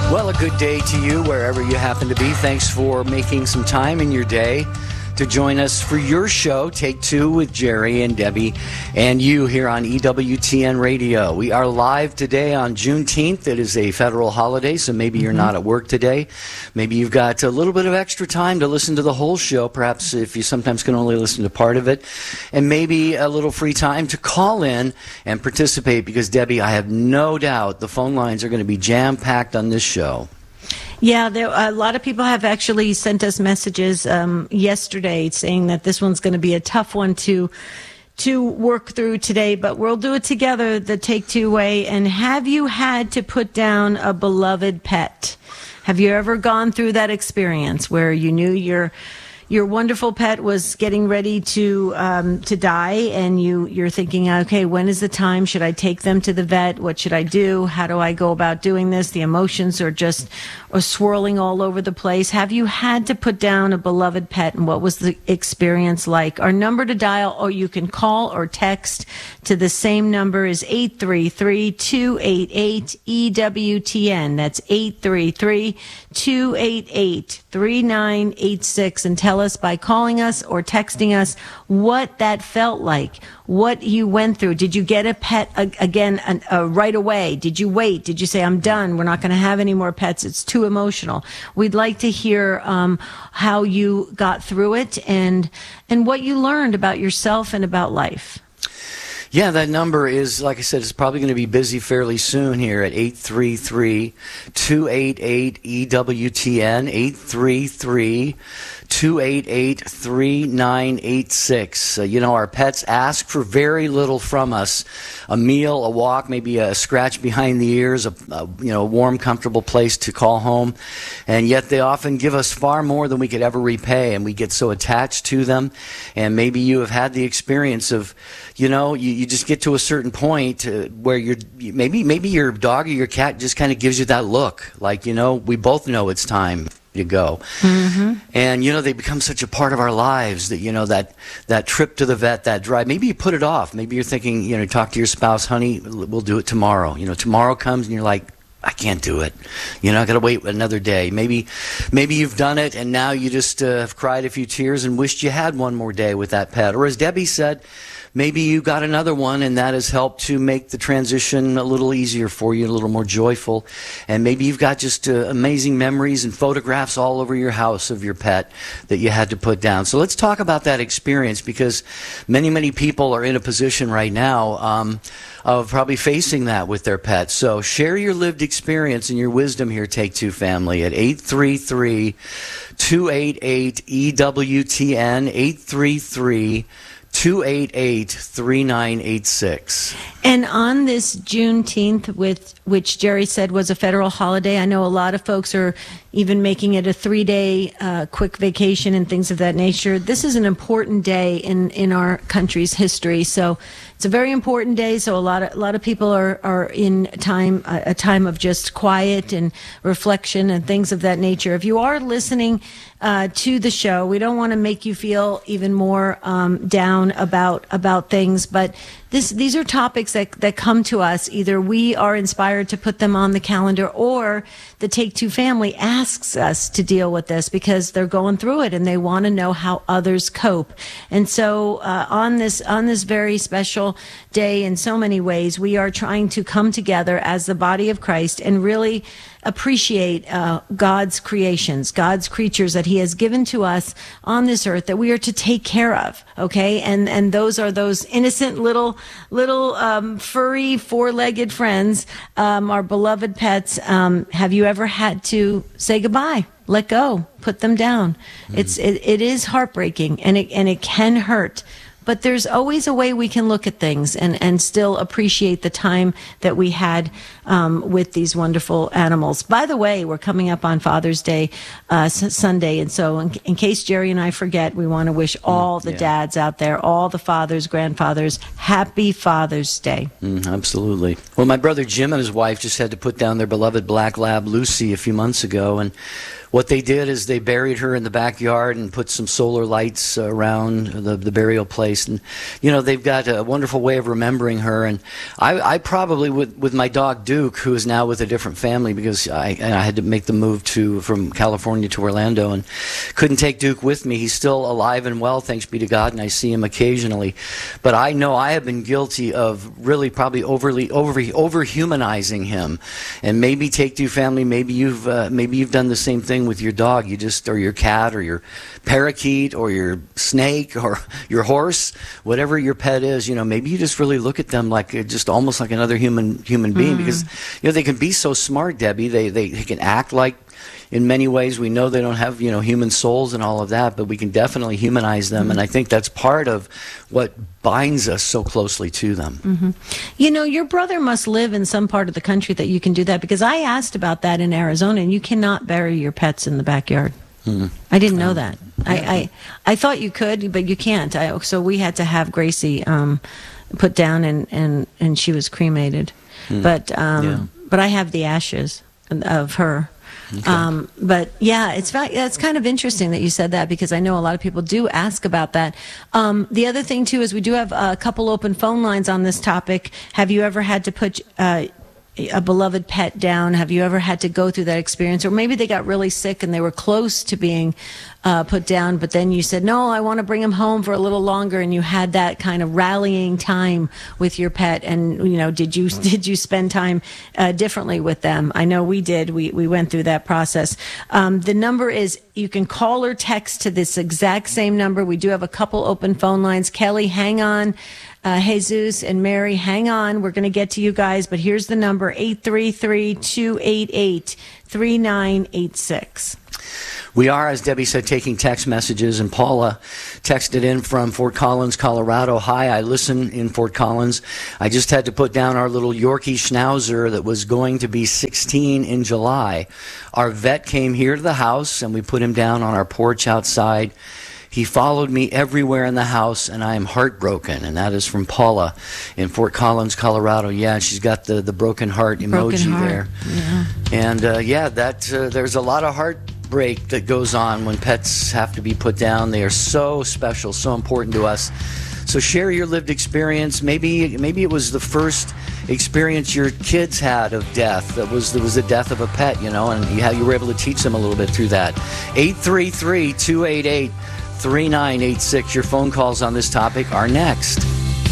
Well, a good day to you wherever you happen to be. Thanks for making some time in your day to join us for your show, Take Two with Jerry and Debbie and you here on EWTN Radio. We are live today on Juneteenth. It is a federal holiday, so maybe you're not at work today. Maybe you've got a little bit of extra time to listen to the whole show, perhaps if you sometimes can only listen to part of it, and maybe a little free time to call in and participate because, Debbie, I have no doubt the phone lines are going to be jam-packed on this show. Yeah, a lot of people have actually sent us messages yesterday saying that this one's going to be a tough one to work through today, but we'll do it together the Take Two way. And have you had to put down a beloved pet? Have you ever gone through that experience where you knew your wonderful pet was getting ready to die, and you're thinking, okay, when is the time? Should I take them to the vet? What should I do? How do I go about doing this? The emotions are just swirling all over the place. Have you had to put down a beloved pet, and what was the experience like? Our number to dial, or you can call or text to the same number, is 833-288-EWTN. That's 833-288-3986, and tell us by calling us or texting us what that felt like, what you went through. Did you get a pet again right away? Did you wait? Did you say, I'm done, we're not going to have any more pets, it's too emotional? We'd like to hear how you got through it and what you learned about yourself and about life. Yeah, that number is, like I said, it's probably going to be busy fairly soon here at 833-288-EWTN, 833-288-3986. Our pets ask for very little from us. A meal, a walk, maybe a scratch behind the ears, a warm, comfortable place to call home. And yet they often give us far more than we could ever repay, and we get so attached to them. And maybe you have had the experience of, you just get to a certain point where maybe your dog or your cat just kind of gives you that look, like, we both know it's time to go. Mm-hmm. And they become such a part of our lives that that trip to the vet, that drive, maybe you put it off. Maybe you're thinking, talk to your spouse, honey, we'll do it tomorrow. Tomorrow comes and you're like, I can't do it. I got to wait another day. Maybe you've done it and now you just have cried a few tears and wished you had one more day with that pet. Or as Debbie said, maybe you got another one and that has helped to make the transition a little easier for you, a little more joyful. And maybe you've got just amazing memories and photographs all over your house of your pet that you had to put down. So let's talk about that experience, because many, many people are in a position right now of probably facing that with their pets. So share your lived experience and your wisdom here, Take Two family, at 833-288-EWTN, 833-288-3986. And on this Juneteenth, which Jerry said was a federal holiday, I know a lot of folks are even making it a 3-day quick vacation and things of that nature. This is an important day in our country's history. So it's a very important day. So a lot of people are in a time of just quiet and reflection and things of that nature. If you are listening to the show, we don't want to make you feel even more down about things, but these are topics that come to us. Either we are inspired to put them on the calendar, or the Take Two family asks us to deal with this because they're going through it and they want to know how others cope. And so on this very special day, in so many ways, we are trying to come together as the body of Christ and really appreciate God's creations, God's creatures that He has given to us on this earth that we are to take care of. Okay, and those are those innocent little furry 4-legged friends, our beloved pets. Have you ever had to say goodbye? Let go, put them down. Mm-hmm. It is heartbreaking, and it can hurt. But there's always a way we can look at things and still appreciate the time that we had with these wonderful animals. By the way, we're coming up on Father's Day Sunday, and so in case Jerry and I forget, we want to wish all the dads out there, all the fathers, grandfathers, happy Father's Day. Absolutely. Well, my brother Jim and his wife just had to put down their beloved black lab Lucy a few months ago, and what they did is they buried her in the backyard and put some solar lights around the burial place place. And, they've got a wonderful way of remembering her. And I probably, with my dog Duke, who is now with a different family because I had to make the move from California to Orlando and couldn't take Duke with me. He's still alive and well, thanks be to God, and I see him occasionally. But I know I have been guilty of really probably over-humanizing him. And maybe Take Two family, maybe you've done the same thing with your dog. Or your cat, or your parakeet, or your snake, or your horse, whatever your pet is. Maybe you just really look at them like just almost like another human being, because they can be so smart, Debbie. They can act like, in many ways, we know they don't have human souls and all of that, but we can definitely humanize them, and I think that's part of what binds us so closely to them. Your brother must live in some part of the country that you can do that, because I asked about that in Arizona, and you cannot bury your pets in the backyard. I didn't know that. I thought you could, but you can't. So we had to have Gracie put down, and she was cremated. But I have the ashes of her. Okay. But yeah, it's kind of interesting that you said that, because I know a lot of people do ask about that. The other thing too is we do have a couple open phone lines on this topic. Have you ever had to put a beloved pet down? Have you ever had to go through that experience? Or maybe they got really sick and they were close to being put down, but then you said, no, I want to bring him home for a little longer, and you had that kind of rallying time with your pet. And did you spend time differently with them? I know we did. We went through that process. The number is, you can call or text to this exact same number. We do have a couple open phone lines. Kelly, hang on. Jesus and Mary, hang on. We're going to get to you guys, but here's the number, 833-288-3986. We are, as Debbie said, taking text messages, and Paula texted in from Fort Collins, Colorado. Hi, I listen in Fort Collins. I just had to put down our little Yorkie Schnauzer that was going to be 16 in July. Our vet came here to the house, and we put him down on our porch outside. He followed me everywhere in the house, and I am heartbroken. And that is from Paula in Fort Collins, Colorado. Yeah, she's got the broken heart emoji there. Yeah. And there's a lot of heartbreak that goes on when pets have to be put down. They are so special, so important to us. So share your lived experience. Maybe it was the first experience your kids had of death. There was the death of a pet, and you were able to teach them a little bit through that. 833-288-3986. Your phone calls on this topic are next.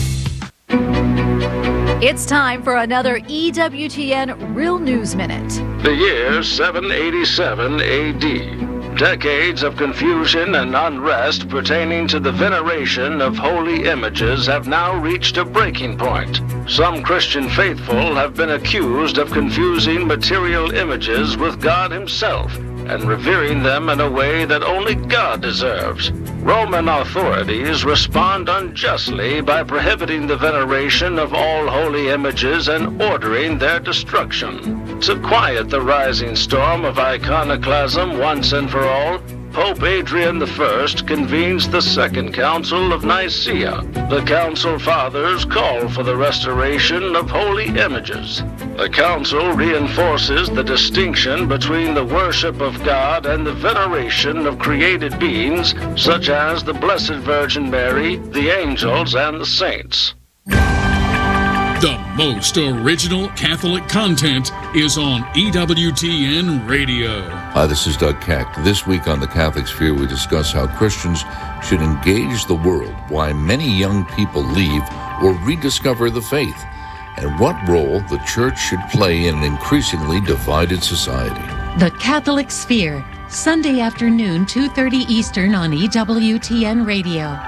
It's time for another EWTN Real News Minute. The year 787 AD. Decades of confusion and unrest pertaining to the veneration of holy images have now reached a breaking point. Some Christian faithful have been accused of confusing material images with God Himself and revering them in a way that only God deserves. Roman authorities respond unjustly by prohibiting the veneration of all holy images and ordering their destruction. To quiet the rising storm of iconoclasm once and for all, Pope Adrian I convenes the Second Council of Nicaea. The Council Fathers call for the restoration of holy images. The Council reinforces the distinction between the worship of God and the veneration of created beings, such as the Blessed Virgin Mary, the angels, and the saints. The most original Catholic content is on EWTN Radio. Hi, this is Doug Keck. This week on The Catholic Sphere, we discuss how Christians should engage the world, why many young people leave or rediscover the faith, and what role the Church should play in an increasingly divided society. The Catholic Sphere, Sunday afternoon, 2:30 Eastern on EWTN Radio.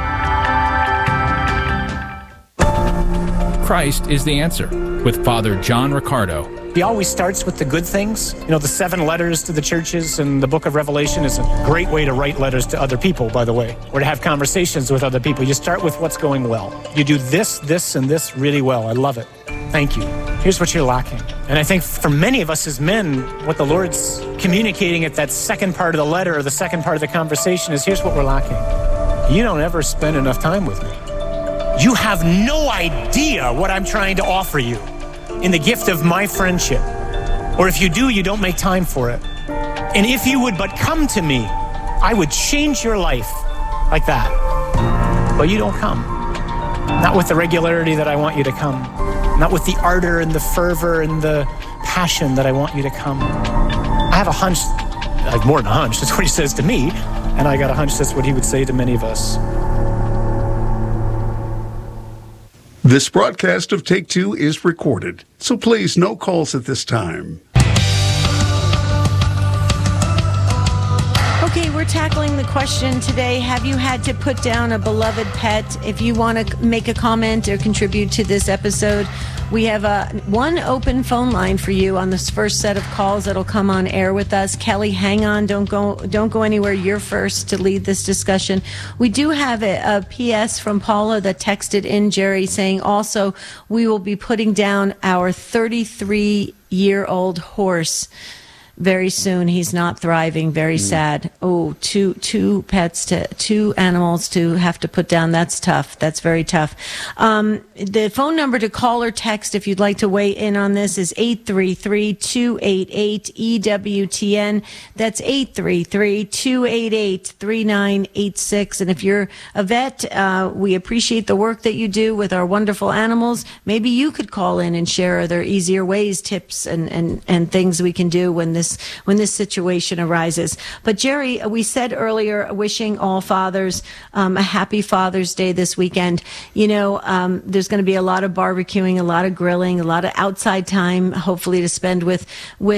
Christ is the answer, with Father John Riccardo. He always starts with the good things. The 7 letters to the churches and the book of Revelation is a great way to write letters to other people, by the way, or to have conversations with other people. You start with what's going well. You do this, and this really well. I love it. Thank you. Here's what you're lacking. And I think for many of us as men, what the Lord's communicating at that second part of the letter or the second part of the conversation is, here's what we're lacking. You don't ever spend enough time with me. You have no idea what I'm trying to offer you in the gift of my friendship. Or if you do, you don't make time for it. And if you would but come to me, I would change your life like that. but you don't come. Not with the regularity that I want you to come. Not with the ardor and the fervor and the passion that I want you to come. I have a hunch, I have more than a hunch, that's what he says to me, and I got a hunch that's what he would say to many of us. This broadcast of Take Two is recorded, so please no calls at this time. Okay, we're tackling the question today. Have you had to put down a beloved pet? If you want to make a comment or contribute to this episode, we have one open phone line for you on this first set of calls that'll come on air with us. Kelly, hang on. Don't go anywhere. You're first to lead this discussion. We do have a PS from Paula that texted in, Jerry, saying also we will be putting down our 33-year-old horse very soon. He's not thriving. Very sad. Oh, two animals to have to put down. That's tough. That's very tough. The phone number to call or text if you'd like to weigh in on this is 833-288-EWTN. That's 833-288-3986. And if you're a vet, we appreciate the work that you do with our wonderful animals. Maybe you could call in and share other easier ways, tips, and things we can do when this situation arises. But Jerry, we said earlier, wishing all fathers a happy Father's Day this weekend. You know, there's going to be a lot of barbecuing, a lot of grilling, a lot of outside time, hopefully to spend with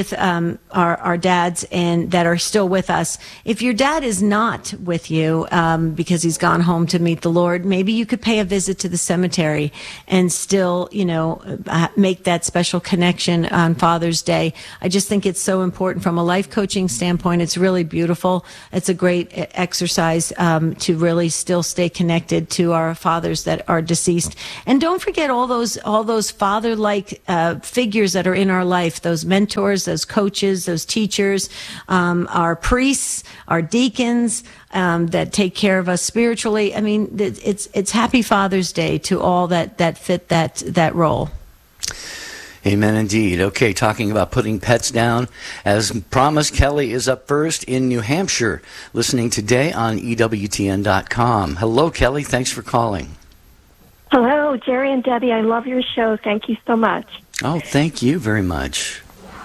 our dads and that are still with us. If your dad is not with you because he's gone home to meet the Lord, maybe you could pay a visit to the cemetery and still, make that special connection on Father's Day. I just think it's so important from a life coaching standpoint. It's really beautiful. It's a great exercise to really still stay connected to our fathers that are deceased. And don't forget all those father-like figures that are in our life, those mentors, those coaches, those teachers, our priests, our deacons, that take care of us spiritually. I mean, it's Happy Father's Day to all that fit that role. Amen indeed. Okay, talking about putting pets down. As promised, Kelly is up first in New Hampshire, listening today on EWTN.com. Hello, Kelly. Thanks for calling. Hello, Jerry and Debbie. I love your show. Thank you so much. Oh, thank you very much.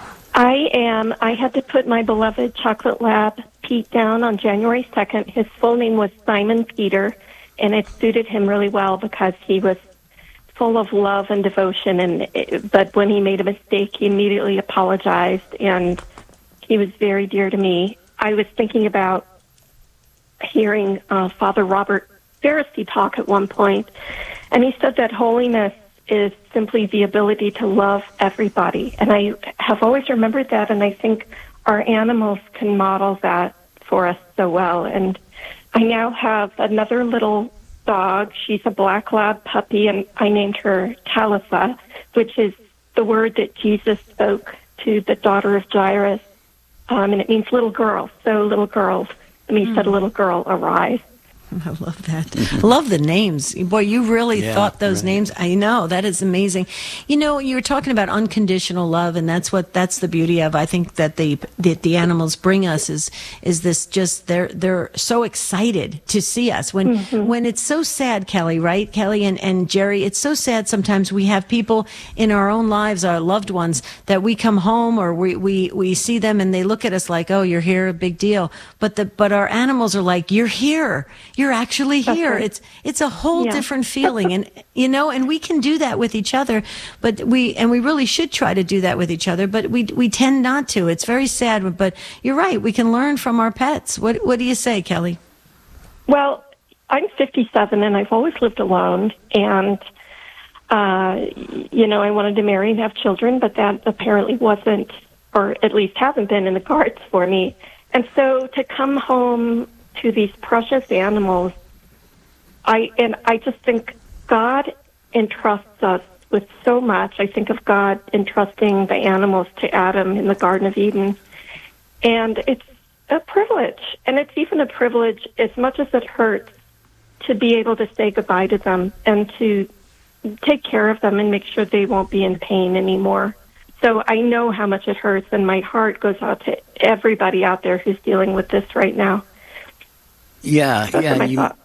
I had to put my beloved chocolate lab, Pete, down on January 2nd. His full name was Simon Peter, and it suited him really well because he was full of love and devotion, but when he made a mistake, he immediately apologized, and he was very dear to me. I was thinking about hearing Father Robert Pharisee talk at one point, and he said that holiness is simply the ability to love everybody, and I have always remembered that, and I think our animals can model that for us so well. And I now have another little dog. She's a black lab puppy, and I named her Talitha, which is the word that Jesus spoke to the daughter of Jairus, and it means little girl. So little girls, and he said, little girl, arise. I love that. I love the names. Boy, you really thought those names. I know. That is amazing. You know, you were talking about unconditional love, and that's the beauty of, I think, that the animals bring us is this just, they're so excited to see us. When it's so sad, Kelly, right? Kelly and Jerry, it's so sad sometimes we have people in our own lives, our loved ones, that we come home or we see them and they look at us like, oh, you're here, a big deal. But our animals are like, you're here. You're actually here. Right. It's a whole different feeling. And, and we can do that with each other, but we really should try to do that with each other, but we tend not to. It's very sad, but you're right. We can learn from our pets. What do you say, Kelly? Well, I'm 57 and I've always lived alone. And, I wanted to marry and have children, but that apparently wasn't, or at least hasn't been in the cards for me. And so to come home to these precious animals, I just think God entrusts us with so much. I think of God entrusting the animals to Adam in the Garden of Eden. And it's a privilege. And it's even a privilege, as much as it hurts, to be able to say goodbye to them and to take care of them and make sure they won't be in pain anymore. So I know how much it hurts, and my heart goes out to everybody out there who's dealing with this right now. Yeah,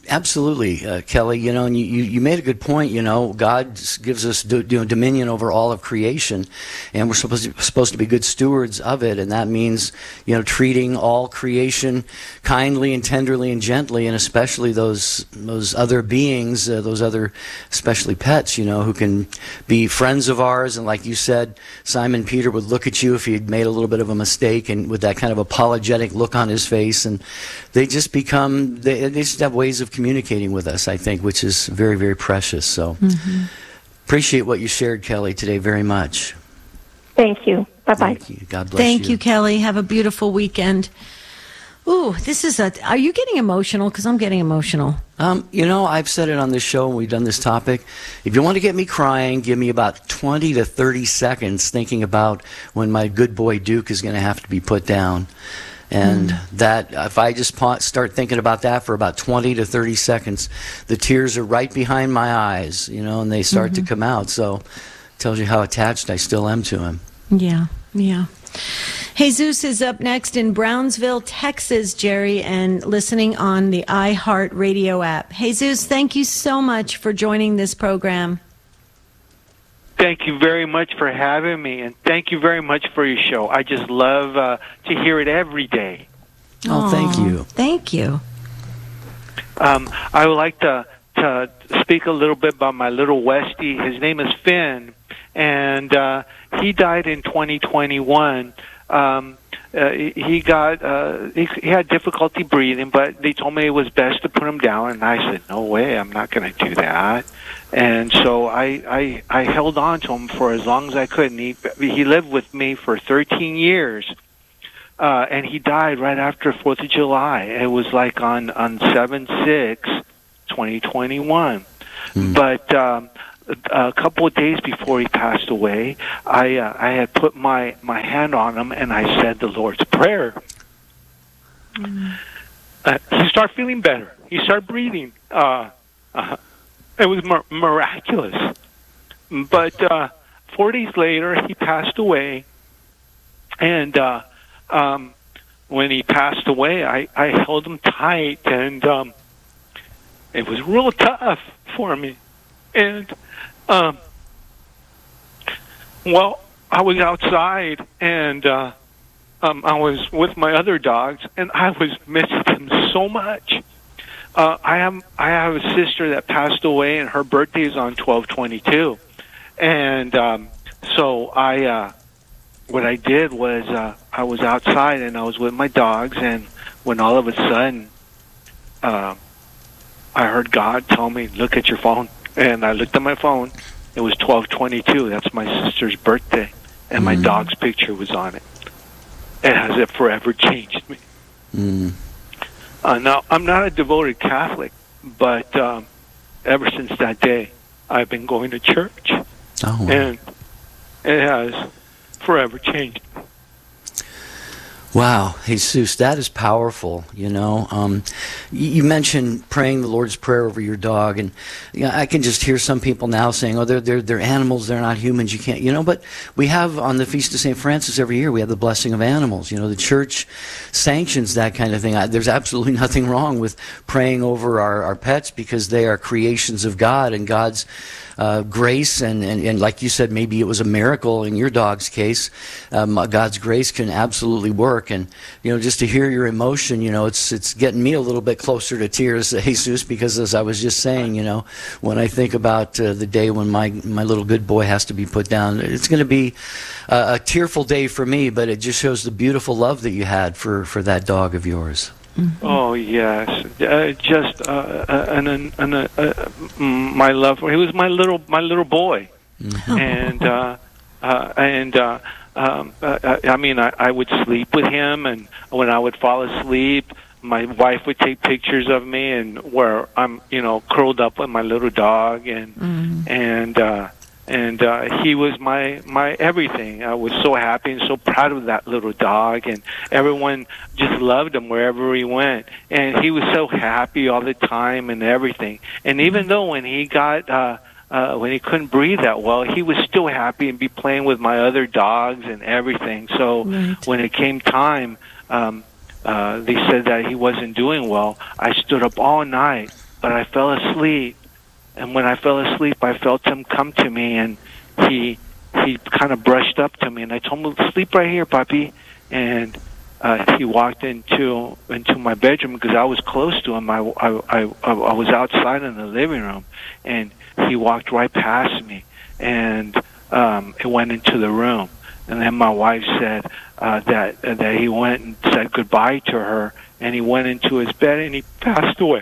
Absolutely, Kelly. You know, and you made a good point. You know, God gives us dominion over all of creation, and we're supposed to be good stewards of it. And that means, you know, treating all creation kindly and tenderly and gently, and especially those other beings, those other, especially pets. You know, who can be friends of ours. And like you said, Simon Peter would look at you if he had made a little bit of a mistake, and with that kind of apologetic look on his face, and they just become they just have ways of communicating with us, I think, which is very, very precious. So appreciate what you shared, Kelly, today very much. Thank you. Bye-bye. Thank you. God bless you. Thank you, Kelly. Have a beautiful weekend. Ooh, are you getting emotional? Because I'm getting emotional. You know, I've said it on this show when we've done this topic. If you want to get me crying, give me about 20 to 30 seconds thinking about when my good boy Duke is going to have to be put down. And that, if I just start thinking about that for about 20 to 30 seconds, the tears are right behind my eyes, you know, and they start to come out. So it tells you how attached I still am to him. Yeah, yeah. Jesus is up next in Brownsville, Texas, Jerry, and listening on the iHeart Radio app. Jesus, thank you so much for joining this program. Thank you very much for having me, and thank you very much for your show. I just love to hear it every day. Oh, thank you. Thank you. I would like to speak a little bit about my little Westie. His name is Finn, and he died in 2021. He had difficulty breathing, but they told me it was best to put him down, and I said, no way, I'm not going to do that. And so I held on to him for as long as I could, and he lived with me for 13 years, and he died right after 4th of July. It was like on 7/6/2021. But a couple of days before he passed away, I had put my hand on him, and I said the Lord's Prayer. He started feeling better. He started breathing. It was miraculous. But 4 days later, he passed away. And when he passed away, I held him tight, and it was real tough for me. And, well, I was outside, and I was with my other dogs, and I was missing him so much. I have a sister that passed away, and her birthday is on 12/22. And so what I did was I was outside, and I was with my dogs, and when all of a sudden I heard God tell me, look at your phone. And I looked at my phone. It was 12/22. That's my sister's birthday. And my dog's picture was on it. It has forever changed me. Now, I'm not a devoted Catholic, but ever since that day, I've been going to church. Oh, wow. And it has forever changed me. Wow, Jesus, that is powerful. You know, you mentioned praying the Lord's Prayer over your dog, and I can just hear some people now saying, "Oh, they're animals; they're not humans. You can't." You know, but we have on the Feast of St. Francis every year. We have the blessing of animals. You know, the Church sanctions that kind of thing. There's absolutely nothing wrong with praying over our pets because they are creations of God and God's grace, and like you said, maybe it was a miracle in your dog's case. God's grace can absolutely work, and you know, just to hear your emotion, you know, it's getting me a little bit closer to tears, Jesus, because as I was just saying, you know, when I think about the day when my little good boy has to be put down, it's going to be a tearful day for me, but it just shows the beautiful love that you had for that dog of yours. Oh yes, my love for him. He was my little boy, and I mean, I would sleep with him, and when I would fall asleep, my wife would take pictures of me and where I'm, you know, curled up with my little dog, and he was my everything. I was so happy and so proud of that little dog, and everyone just loved him wherever he went, and he was so happy all the time and everything. And even though when he got when he couldn't breathe that well, he was still happy and be playing with my other dogs and everything. So when it came time, they said that he wasn't doing well. I stood up all night but I fell asleep. And when I fell asleep, I felt him come to me, and he kind of brushed up to me, and I told him, "Sleep right here, Papi." And he walked into my bedroom because I was close to him. I was outside in the living room, and he walked right past me, and it went into the room. And then my wife said that he went and said goodbye to her, and he went into his bed and he passed away.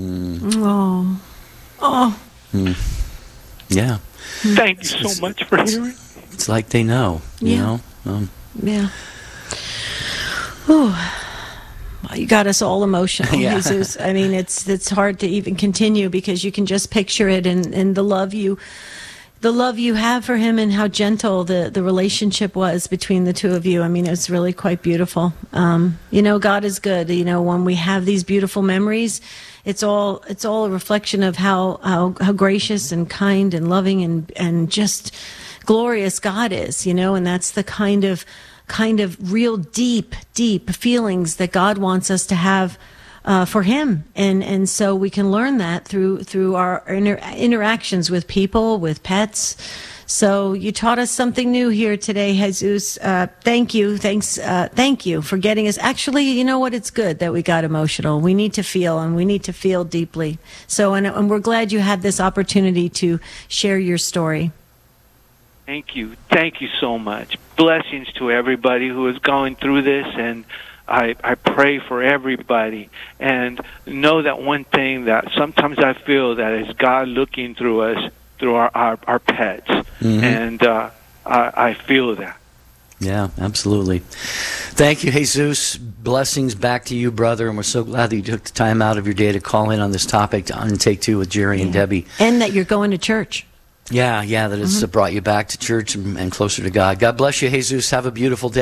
Oh. Yeah. Thank you so much for hearing. It's like they know, you know. Yeah. Ooh. Well, you got us all emotional, Yeah. Jesus. I mean, it's hard to even continue because you can just picture it and the love you have for him and how gentle the relationship was between the two of you. I mean, it's really quite beautiful. God is good. When we have these beautiful memories, it's all a reflection of how gracious and kind and loving and just glorious God is, and that's the kind of real deep feelings that God wants us to have for him, and so we can learn that through our interactions with people, with pets. So you taught us something new here today, Jesus. Thank you. Thank you for getting us. Actually, you know what? It's good that we got emotional. We need to feel, and we need to feel deeply. So, and we're glad you had this opportunity to share your story. Thank you so much. Blessings to everybody who is going through this, and I pray for everybody, and know that one thing that sometimes I feel that is God looking through us, through our pets, and I feel that. Yeah, absolutely. Thank you, Jesus. Blessings back to you, brother, and we're so glad that you took the time out of your day to call in on this topic on Take Two with Jerry and Debbie. And that you're going to church. Yeah, that it's brought you back to church and closer to God. God bless you, Jesus. Have a beautiful day.